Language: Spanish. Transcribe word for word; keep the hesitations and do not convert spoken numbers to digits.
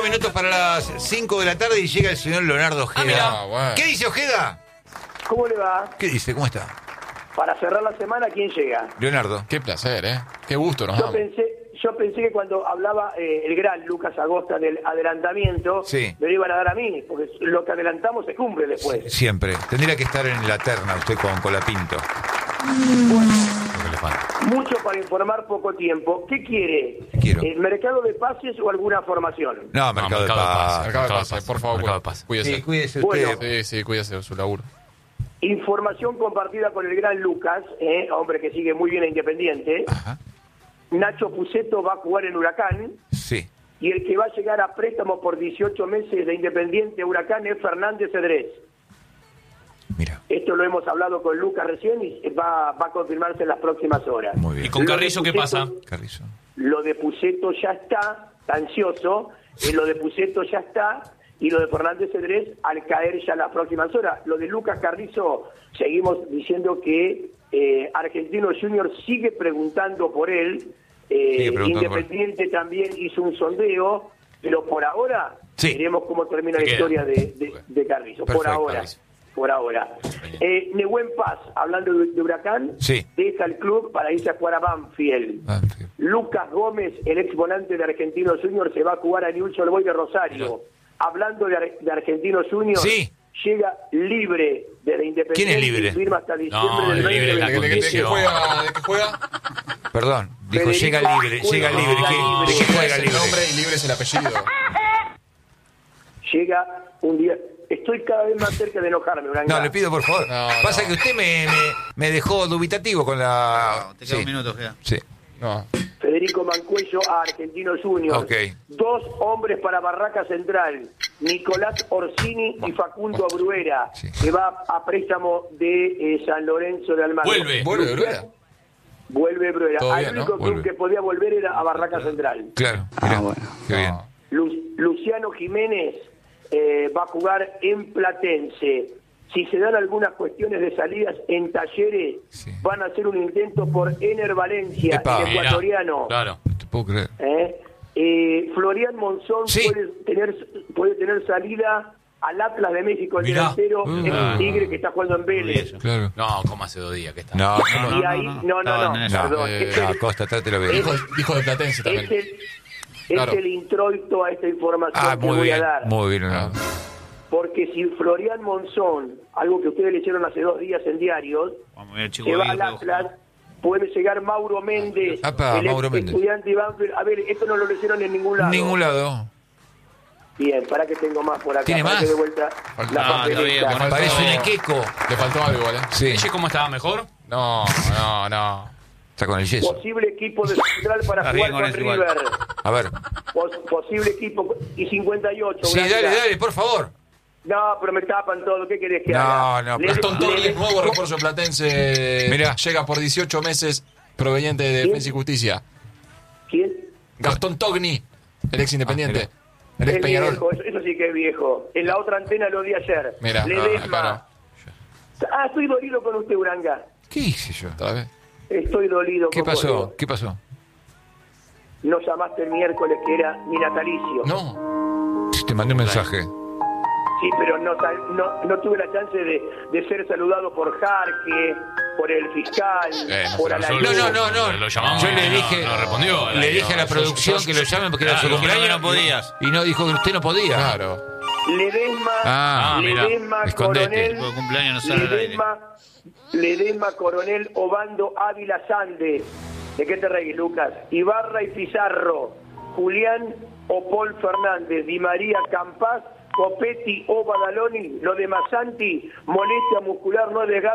minutos para las cinco de la tarde y llega el señor Leonardo Ojeda. Ah, bueno. ¿Qué dice Ojeda? ¿Cómo le va? ¿Qué dice? ¿Cómo está? Para cerrar la semana, ¿quién llega? Leonardo. Qué placer, ¿eh? Qué gusto nos Yo damos. pensé, yo pensé que cuando hablaba eh, el gran Lucas Agosta del adelantamiento, Sí. me lo iban a dar a mí, porque lo que adelantamos se cumple después. Siempre. Tendría que estar en la terna usted con Colapinto. Bueno, Lo que le falta. mucho para informar, poco tiempo. ¿Qué quiere? Quiero. ¿El mercado de pases o alguna formación? No, mercado, de paz. Mercado de pase, por favor, Mercado de cuídese. pase. Cuídese. Sí, cuídese Bueno. usted. Sí, sí, cuídese de su laburo. Información compartida con el gran Lucas, eh, hombre que sigue muy bien a Independiente. Ajá. Nacho Puceto va a jugar en Huracán. Sí. Y el que va a llegar a préstamo por dieciocho meses de Independiente a Huracán es Fernández Cedrés. Mira. Esto lo hemos hablado con Lucas recién y va, va a confirmarse en las próximas horas. Muy bien. ¿Y con Lo de Carrizo qué Puceto- pasa? Carrizo. Lo de Puceto ya está, está ansioso, y lo de Puceto ya está, y lo de Fernández Cedrés al caer ya en las próximas horas. Lo de Lucas Carrizo, seguimos diciendo que eh, Argentino Junior sigue preguntando por él, eh, Sigue preguntando por él. Independiente también hizo un sondeo, pero por ahora Sí. veremos cómo termina Se la queda. historia de, de, de Carrizo, por Perfecto, ahora. Carrizo. Por ahora. Eh, Nehuen Paz, hablando de, de Huracán, Sí. deja el club para irse a jugar a Banfield. Banfield. Lucas Gómez, el ex volante de Argentinos Junior, se va a jugar a Newell's Old Boys de Rosario. Hablando de, Ar- de Argentinos Junior, Sí. llega libre de la Independiente. ¿Quién es libre? Y firma hasta diciembre No, del libre de la ¿De qué- de qué- de qué condición. juega? ¿De qué juega? Perdón. Dijo, Federico llega libre, Juega llega libre. ¿Qué- libre. ¿De qué juega Es el libre? nombre y libre es el apellido. Llega un día... Estoy cada vez más cerca de enojarme, Uranga. No, le pido por favor. No, Pasa no. que usted me, me, me dejó dubitativo con la... Te queda Sí. un minuto, queda. Sí. No. Federico Mancuello a Argentinos Junior. Ok. Dos hombres para Barraca Central, Nicolás Orsini y Facundo Bruera, Sí. que va a préstamo de eh, San Lorenzo de Almagro. Vuelve. ¿Vuelve Bruera? Vuelve Bruera. Todo Al bien, único ¿no? club Vuelve. que podía volver era a Barraca Central. Claro. Mirá. Qué bien. No. Lu- Luciano Jiménez eh, va a jugar en Platense. Si se dan algunas cuestiones de salidas en Talleres, Sí. van a hacer un intento por Ener Valencia, Epa. el Mirá, ecuatoriano. Claro. No te puedo creer. ¿Eh? Eh, Florian Monzón Sí. puede tener puede tener salida al Atlas de México, el Mirá. delantero, Mirá. el Tigre que está jugando en Vélez. Claro. No, como hace dos días que está. No, Y no, ahí, no, no, Estaba no, en eso. perdón, Eh, es, no, el, Costa, trátelo bien. Dijo, dijo de Platense también. es el, es Claro. el introito a esta información Ah, que muy voy bien, a dar. muy bien. Leonardo. Porque si Florian Monzón, algo que ustedes le hicieron hace dos días en diarios, Vamos a ver, chico. se va ahí, al puedo Atlas, jugar. puede llegar Mauro Méndez, Apa, el ex Mauro Méndez. estudiante de Banfield. A ver, esto no lo hicieron en ningún lado. Ningún lado. Bien, para que tengo más por acá. ¿Tiene para más? que de vuelta Ah, la está bien, papeleta. bueno. Parece un No. equeco. Le faltó algo, ¿vale? Sí. ¿Ella cómo estaba? ¿Mejor? No, no, no. Está con el yeso. Posible equipo de Central para Está jugar bien con, con eso igual. River. A ver. Pos- posible equipo y cincuenta y ocho. Sí, Blanca. dale, dale, por favor. No, pero me tapan todo. ¿Qué querés que No, haga? no, Le- Gastón le- Torres, nuevo refuerzo platense. Mirá. Llega por dieciocho meses, proveniente de Defensa y Justicia. ¿Quién? Gastón Togni, el ex Independiente. el ex Es Peñarol. viejo, eso, eso sí que es viejo. En la otra antena lo di ayer. Mirá, Ledesma. ah, Ah, estoy dolido con usted, Uranga. ¿Qué hice yo? ¿Otra vez? Estoy dolido ¿Qué con vos, pasó? digo. ¿Qué pasó? No llamaste el miércoles que era mi natalicio. No. Te mandé un mensaje. Sí, pero no, sal- no, no tuve la chance de, de ser saludado por Jarque, por el fiscal, Eh, no por se Alayú. No, no, no, no. Lo llamamos Yo y le no- dije, no respondió. le dije a la No, producción sos- que lo llamen porque era Claro, su dijeron que cumpleaños. no podías. Y no dijo que usted no podía. Claro. Ledesma, Ah, mira. Ledesma, Escondete. Coronel, Por cumpleaños no sale al aire. Ledesma, Ledesma, Coronel, Obando, Ávila, Sande. ¿De qué te reís, Lucas? Ibarra y Pizarro, Julián o Paul Fernández, Di María, Campás, Copetti o Badaloni. Lo de Masanti, molestia muscular no es desgaste.